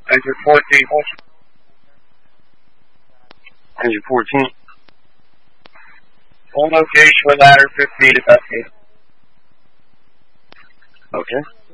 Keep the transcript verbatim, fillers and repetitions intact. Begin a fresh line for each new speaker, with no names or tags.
Engine fourteen.
Engine fourteen.
Full location with ladder fifteen at that gate.
Okay.